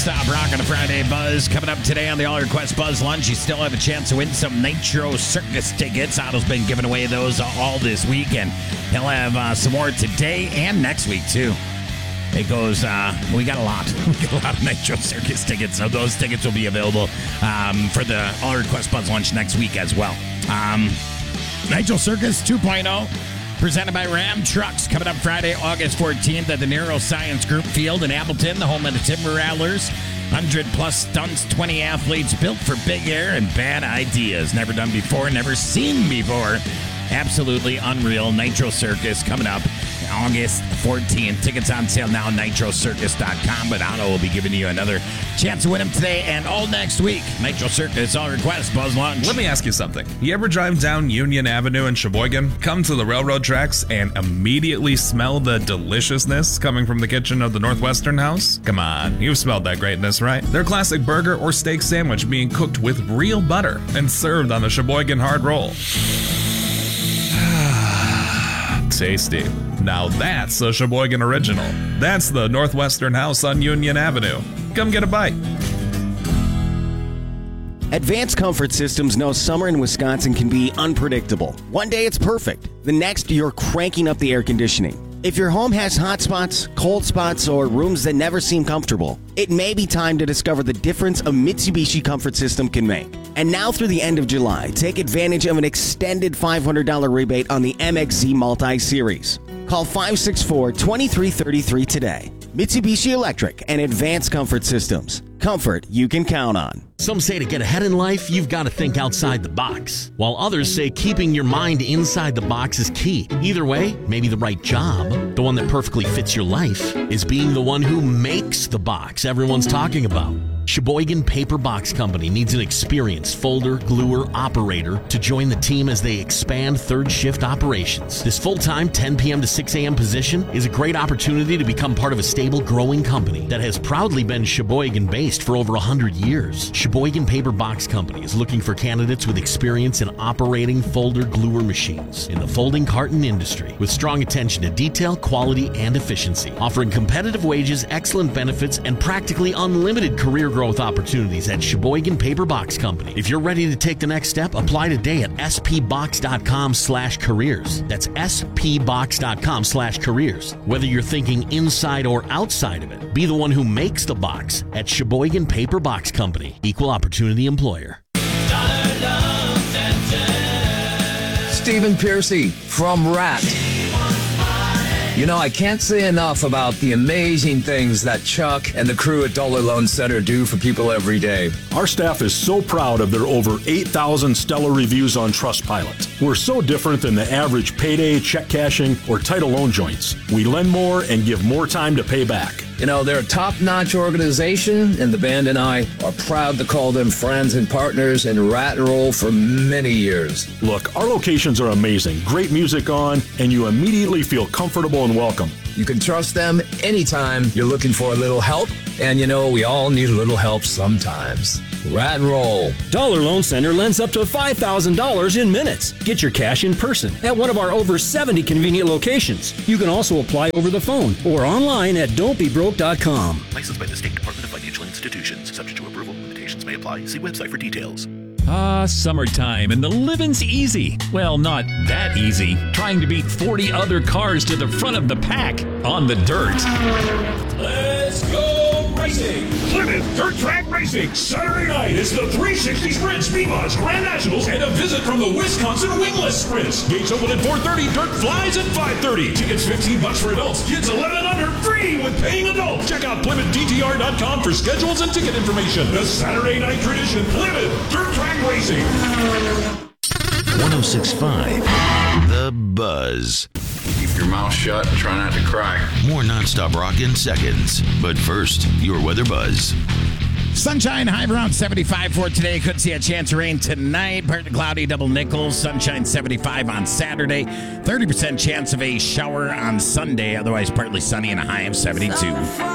Stop rocking a Friday Buzz. Coming up today on the All Request Buzz Lunch, you still have a chance to win some Nitro Circus tickets. Otto's been giving away those all this week, and he'll have some more today and next week, too. It goes, we got a lot. We got a lot of Nitro Circus tickets, so those tickets will be available for the All Request Buzz Lunch next week as well. Nitro Circus 2.0. Presented by Ram Trucks, coming up Friday, August 14th at the Neuroscience Group Field in Appleton, the home of the Timber Rattlers. 100-plus stunts, 20 athletes built for big air and bad ideas. Never done before, never seen before. Absolutely unreal. Nitro Circus coming up August 14th. Tickets on sale now at nitrocircus.com, but Otto will be giving you another chance to win them today and all next week. Nitro Circus, All Request Buzz Lunch. Let me ask you something. You ever drive down Union Avenue in Sheboygan, come to the railroad tracks, and immediately smell the deliciousness coming from the kitchen of the Northwestern House? Come on, you've smelled that greatness, right? Their classic burger or steak sandwich being cooked with real butter and served on the Sheboygan hard roll. Tasty. Now that's a Sheboygan original. That's the Northwestern House on Union Avenue. Come get a bite. Advanced Comfort Systems knows summer in Wisconsin can be unpredictable. One day it's perfect. The next, you're cranking up the air conditioning. If your home has hot spots, cold spots, or rooms that never seem comfortable, it may be time to discover the difference a Mitsubishi Comfort System can make. And now through the end of July, take advantage of an extended $500 rebate on the MXZ Multi-Series. Call 564-2333 today. Mitsubishi Electric and Advanced Comfort Systems. Comfort you can count on. Some say to get ahead in life, you've got to think outside the box, while others say keeping your mind inside the box is key. Either way, maybe the right job, the one that perfectly fits your life, is being the one who makes the box everyone's talking about. Sheboygan Paper Box Company needs an experienced folder, gluer, operator to join the team as they expand third shift operations. This full-time 10 p.m. to 6 a.m. position is a great opportunity to become part of a stable, growing company that has proudly been Sheboygan-based for over 100 years. Sheboygan Paper Box Company is looking for candidates with experience in operating folder gluer machines in the folding carton industry, with strong attention to detail, quality, and efficiency, offering competitive wages, excellent benefits, and practically unlimited career growth opportunities at Sheboygan Paper Box Company. If you're ready to take the next step, apply today at spbox.com/careers. That's spbox.com/careers. Whether you're thinking inside or outside of it, be the one who makes the box at Sheboygan Paper Box Company. Equal opportunity employer. Stephen Piercy from Rat. You know, I can't say enough about the amazing things that Chuck and the crew at Dollar Loan Center do for people every day. Our staff is so proud of their over 8,000 stellar reviews on Trustpilot. We're so different than the average payday, check cashing, or title loan joints. We lend more and give more time to pay back. You know, they're a top-notch organization, and the band and I are proud to call them friends and partners in Rat and Roll for many years. Look, our locations are amazing. Great music on, and you immediately feel comfortable and welcome. You can trust them anytime you're looking for a little help, and you know, we all need a little help sometimes. Rat and Roll. Dollar Loan Center lends up to $5,000 in minutes. Get your cash in person at one of our over 70 convenient locations. You can also apply over the phone or online at don'tbebroke.com. Licensed by the State Department of Financial Institutions. Subject to approval. Limitations may apply. See website for details. Summertime and the living's easy. Well, not that easy. Trying to beat 40 other cars to the front of the pack on the dirt. Let's go racing! Plymouth Dirt Track Racing. Saturday night is the 360 Sprint Speed Mods Grand Nationals and a visit from the Wisconsin Wingless Sprints. Gates open at 4:30. Dirt flies at 5:30. Tickets $15 for adults. Kids 11 and under free with paying adults. Check out PlymouthDTR.com for schedules and ticket information. The Saturday night tradition. Plymouth Dirt Track Racing. 106.5 The Buzz. Keep your mouth shut and try not to cry. More nonstop rock in seconds. But first, your weather buzz. Sunshine, high around 75 for today. Could see a chance of rain tonight. Partly cloudy, double nickels. Sunshine 75 on Saturday. 30% chance of a shower on Sunday. Otherwise, partly sunny and a high of 72.